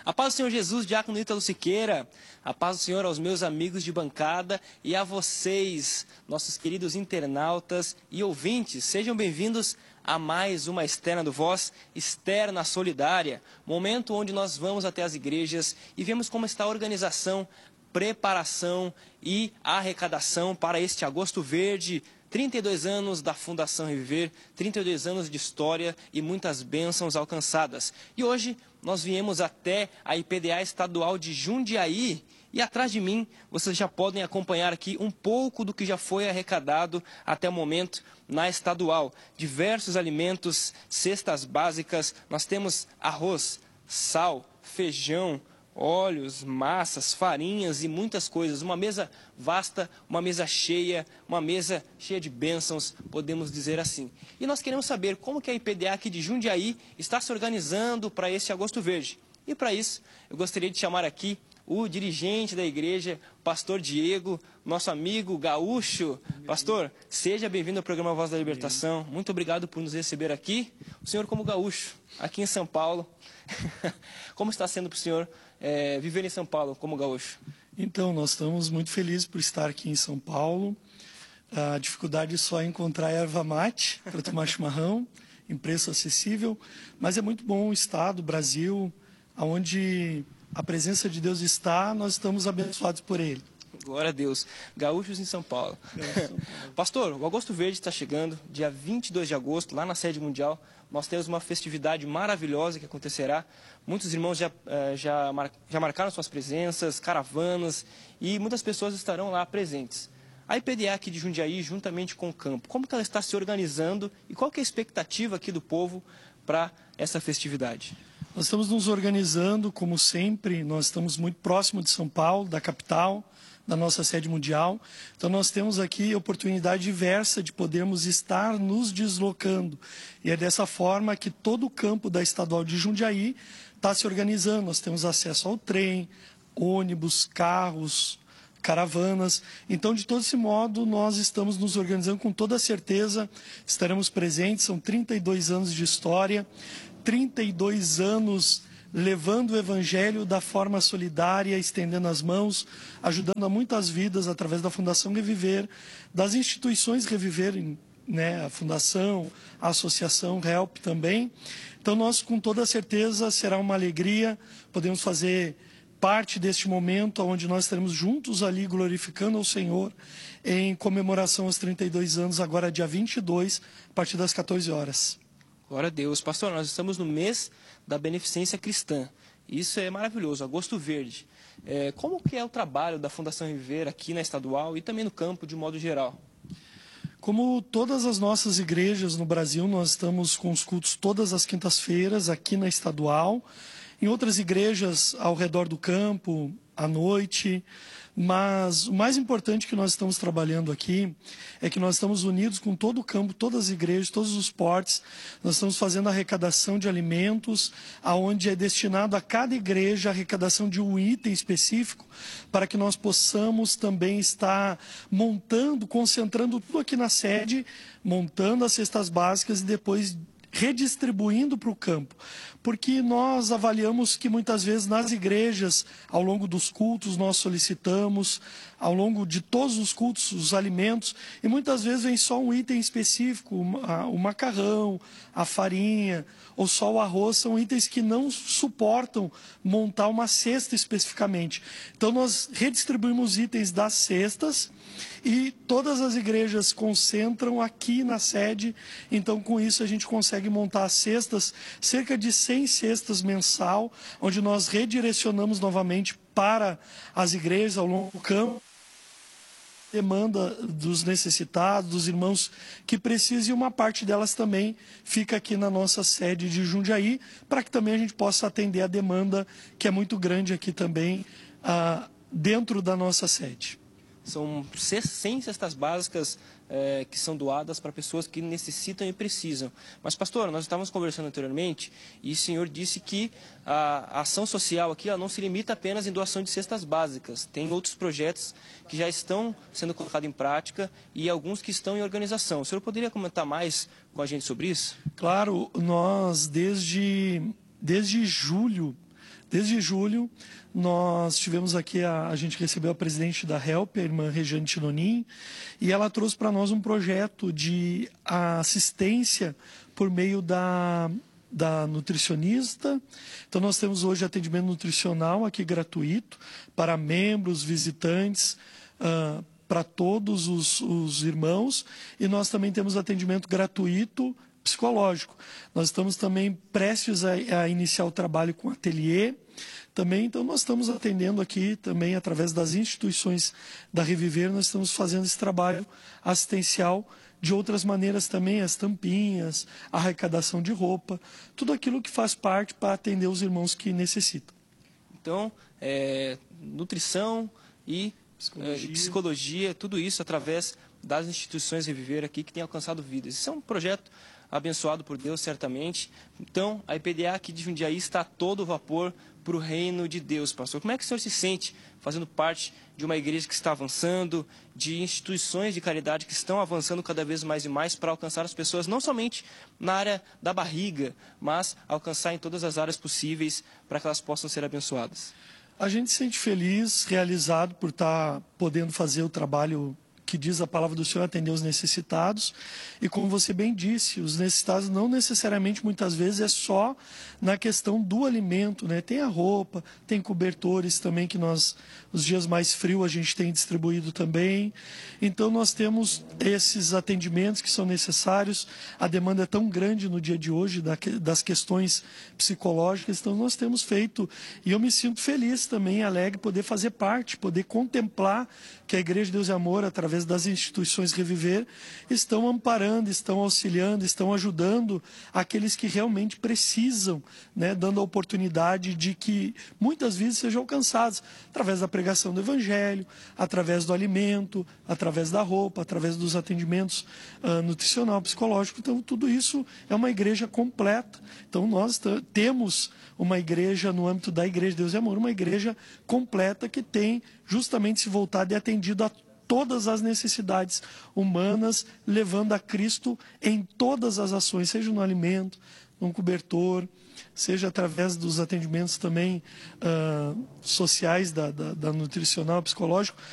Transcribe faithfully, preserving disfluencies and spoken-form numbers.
A paz do Senhor Jesus, diácono Ítalo Siqueira. A paz do Senhor aos meus amigos de bancada e a vocês, nossos queridos internautas e ouvintes. Sejam bem-vindos a mais uma Externa do Voz, Externa Solidária. Momento onde nós vamos até as igrejas e vemos como está a organização, preparação e arrecadação para este Agosto Verde. trinta e dois anos da Fundação Reviver, trinta e dois anos de história e muitas bênçãos alcançadas. E hoje nós viemos até a I P D A estadual de Jundiaí. E atrás de mim, vocês já podem acompanhar aqui um pouco do que já foi arrecadado até o momento na estadual. Diversos alimentos, cestas básicas, nós temos arroz, sal, feijão, óleos, massas, farinhas e muitas coisas. Uma mesa vasta, uma mesa cheia, uma mesa cheia de bênçãos, podemos dizer assim. E nós queremos saber como que a I P D A aqui de Jundiaí está se organizando para este Agosto Verde. E para isso, eu gostaria de chamar aqui o dirigente da igreja, pastor Diego, nosso amigo gaúcho. Pastor, seja bem-vindo ao programa Voz da Libertação. Muito obrigado por nos receber aqui. O senhor como gaúcho, aqui em São Paulo. Como está sendo para o senhor é, viver em São Paulo como gaúcho? Então, nós estamos muito felizes por estar aqui em São Paulo. A dificuldade é só encontrar erva mate para tomar chimarrão, em preço acessível. Mas é muito bom o estado, o Brasil, onde a presença de Deus está, nós estamos abençoados por Ele. Glória a Deus. Gaúchos em São Paulo. São Paulo. Pastor, o Agosto Verde está chegando, dia vinte e dois de agosto, lá na sede mundial. Nós temos uma festividade maravilhosa que acontecerá. Muitos irmãos já, já, mar, já marcaram suas presenças, caravanas, e muitas pessoas estarão lá presentes. A I P D A aqui de Jundiaí, juntamente com o campo, como que ela está se organizando e qual que é a expectativa aqui do povo para essa festividade? Nós estamos nos organizando, como sempre, nós estamos muito próximo de São Paulo, da capital, da nossa sede mundial. Então nós temos aqui oportunidade diversa de podermos estar nos deslocando. E é dessa forma que todo o campo da Estadual de Jundiaí está se organizando. Nós temos acesso ao trem, ônibus, carros, caravanas. Então, de todo esse modo, nós estamos nos organizando com toda certeza. Estaremos presentes, são trinta e dois anos de história, trinta e dois anos levando o Evangelho da forma solidária, estendendo as mãos, ajudando a muitas vidas através da Fundação Reviver, das instituições Reviver, né, a Fundação, a Associação Help também. Então, nós, com toda certeza, será uma alegria, podemos fazer parte deste momento onde nós estaremos juntos ali glorificando ao Senhor em comemoração aos trinta e dois anos, agora dia vinte e dois, a partir das quatorze horas. Glória a Deus. Pastor, nós estamos no mês da beneficência cristã. Isso é maravilhoso, Agosto Verde. É, como que é o trabalho da Fundação Reviver aqui na estadual e também no campo de modo geral? Como todas as nossas igrejas no Brasil, nós estamos com os cultos todas as quintas-feiras aqui na estadual. Em outras igrejas ao redor do campo, à noite. Mas o mais importante que nós estamos trabalhando aqui é que nós estamos unidos com todo o campo, todas as igrejas, todos os portes. Nós estamos fazendo a arrecadação de alimentos, aonde é destinado a cada igreja a arrecadação de um item específico, para que nós possamos também estar montando, concentrando tudo aqui na sede, montando as cestas básicas e depois redistribuindo para o campo, porque nós avaliamos que muitas vezes nas igrejas, ao longo dos cultos, nós solicitamos, ao longo de todos os cultos, os alimentos, e muitas vezes vem só um item específico, o macarrão, a farinha, ou só o arroz, são itens que não suportam montar uma cesta especificamente. Então nós redistribuímos itens das cestas, e todas as igrejas concentram aqui na sede, então com isso a gente consegue montar cestas, cerca de cem cestas mensal, onde nós redirecionamos novamente para as igrejas ao longo do campo, demanda dos necessitados, dos irmãos que precisam, e uma parte delas também fica aqui na nossa sede de Jundiaí, para que também a gente possa atender a demanda que é muito grande aqui também, ah, dentro da nossa sede. São cem cestas básicas é, que são doadas para pessoas que necessitam e precisam. Mas, pastor, nós estávamos conversando anteriormente e o senhor disse que a, a ação social aqui ela não se limita apenas em doação de cestas básicas. Tem outros projetos que já estão sendo colocados em prática e alguns que estão em organização. O senhor poderia comentar mais com a gente sobre isso? Claro, nós desde, desde julho Desde julho, nós tivemos aqui, a, a gente recebeu a presidente da Help, a irmã Regiane Tinonin, e ela trouxe para nós um projeto de assistência por meio da, da nutricionista. Então, nós temos hoje atendimento nutricional aqui gratuito para membros, visitantes, uh, para todos os, os irmãos, e nós também temos atendimento gratuito psicológico. Nós estamos também prestes a, a iniciar o trabalho com ateliê, também, então nós estamos atendendo aqui também através das instituições da Reviver, nós estamos fazendo esse trabalho assistencial de outras maneiras também, as tampinhas, a arrecadação de roupa, tudo aquilo que faz parte para atender os irmãos que necessitam. Então, é, nutrição e psicologia. É, psicologia, tudo isso através das instituições Reviver aqui que tem alcançado vidas. Isso é um projeto abençoado por Deus, certamente. Então, a I P D A aqui de Jundiaí está a todo vapor para o reino de Deus, pastor. Como é que o senhor se sente fazendo parte de uma igreja que está avançando, de instituições de caridade que estão avançando cada vez mais e mais para alcançar as pessoas, não somente na área da barriga, mas alcançar em todas as áreas possíveis para que elas possam ser abençoadas? A gente se sente feliz, realizado por estar podendo fazer o trabalho que diz a palavra do Senhor, atender os necessitados. E como você bem disse, os necessitados não necessariamente, muitas vezes, é só na questão do alimento, né? Tem a roupa, tem cobertores também que nós, os dias mais frios, a gente tem distribuído também. Então nós temos esses atendimentos que são necessários. A demanda é tão grande no dia de hoje das questões psicológicas, então nós temos feito. E eu me sinto feliz também, alegre, poder fazer parte, poder contemplar que a Igreja de Deus e Amor, através das instituições Reviver, estão amparando, estão auxiliando, estão ajudando aqueles que realmente precisam, né, dando a oportunidade de que muitas vidas sejam alcançadas através da pregação do Evangelho, através do alimento, através da roupa, através dos atendimentos uh, nutricional, psicológico. Então, tudo isso é uma igreja completa. Então, nós temos uma igreja no âmbito da Igreja de Deus e Amor, uma igreja completa que tem justamente se voltado e atendido a todas as necessidades humanas, levando a Cristo em todas as ações, seja no alimento, num cobertor, seja através dos atendimentos também uh, sociais, da, da, da nutricional, psicológico,